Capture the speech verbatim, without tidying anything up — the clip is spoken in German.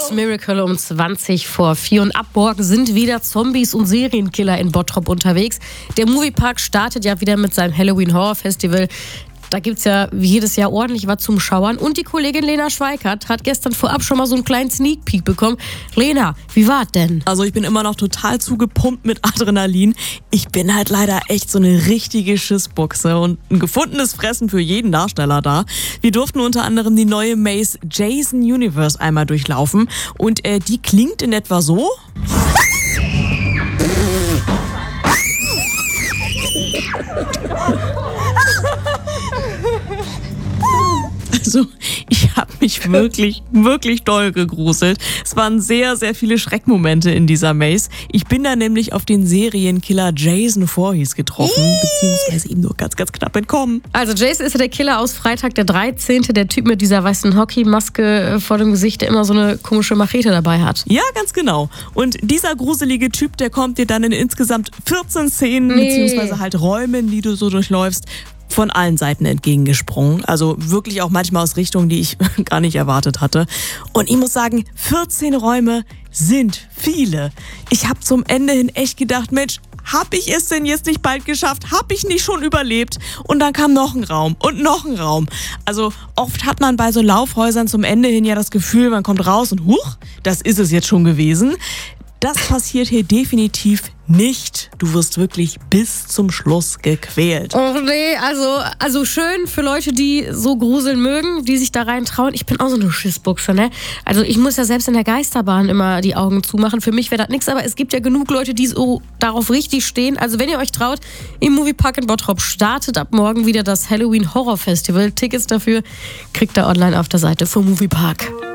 ist Miracle um zwanzig vor vier und ab morgen sind wieder Zombies und Serienkiller in Bottrop unterwegs. Der Moviepark startet ja wieder mit seinem Halloween Horror Festival. Da gibt es ja wie jedes Jahr ordentlich was zum Schauern. Und die Kollegin Lena Schweikart hat gestern vorab schon mal so einen kleinen Sneak Peek bekommen. Lena, wie war's denn? Also ich bin immer noch total zugepumpt mit Adrenalin. Ich bin halt leider echt so eine richtige Schissbuchse und ein gefundenes Fressen für jeden Darsteller da. Wir durften unter anderem die neue Maze Jason Universe einmal durchlaufen. Und äh, die klingt in etwa so. Also, ich habe mich wirklich, wirklich doll gegruselt. Es waren sehr, sehr viele Schreckmomente in dieser Maze. Ich bin da nämlich auf den Serienkiller Jason Voorhees getroffen, beziehungsweise ihm nur ganz, ganz knapp entkommen. Also Jason ist ja der Killer aus Freitag der dreizehnte, der Typ mit dieser weißen Hockeymaske vor dem Gesicht, der immer so eine komische Machete dabei hat. Ja, ganz genau. Und dieser gruselige Typ, der kommt dir dann in insgesamt vierzehn Szenen, Nee. beziehungsweise halt Räumen, die du so durchläufst, von allen Seiten entgegengesprungen. Also wirklich auch manchmal aus Richtungen, die ich gar nicht erwartet hatte. Und ich muss sagen, vierzehn Räume sind viele. Ich habe zum Ende hin echt gedacht, Mensch, hab ich es denn jetzt nicht bald geschafft? Hab ich nicht schon überlebt? Und dann kam noch ein Raum und noch ein Raum. Also oft hat man bei so Laufhäusern zum Ende hin ja das Gefühl, man kommt raus und huch, das ist es jetzt schon gewesen. Das passiert hier definitiv nicht. Du wirst wirklich bis zum Schluss gequält. Oh nee, also, also schön für Leute, die so gruseln mögen, die sich da rein trauen. Ich bin auch so eine Schissbuchse, ne? Also ich muss ja selbst in der Geisterbahn immer die Augen zumachen. Für mich wäre das nichts, aber es gibt ja genug Leute, die so darauf richtig stehen. Also wenn ihr euch traut, im Moviepark in Bottrop startet ab morgen wieder das Halloween Horror Festival. Tickets dafür kriegt ihr online auf der Seite vom Moviepark.